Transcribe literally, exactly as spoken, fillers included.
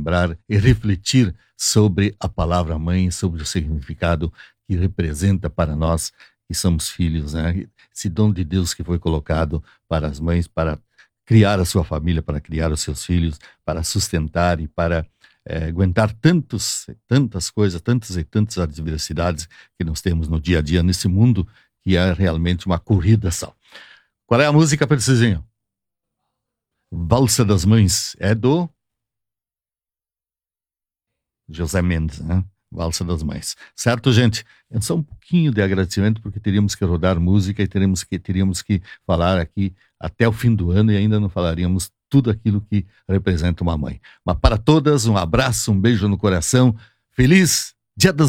lembrar e refletir sobre a palavra mãe, sobre o significado que representa para nós que somos filhos, né? Esse dom de Deus que foi colocado para as mães, para criar a sua família, para criar os seus filhos, para sustentar e para eh, aguentar tantos, tantas coisas, tantas e tantas adversidades que nós temos no dia a dia, nesse mundo que é realmente uma corrida só. Qual é a música, Precisinho? Valsa das Mães. É do José Mendes, né? Valsa das Mães. Certo, gente? É só um pouquinho de agradecimento, porque teríamos que rodar música e teríamos que, teríamos que falar aqui até o fim do ano e ainda não falaríamos tudo aquilo que representa uma mãe. Mas para todas, um abraço, um beijo no coração. Feliz Dia das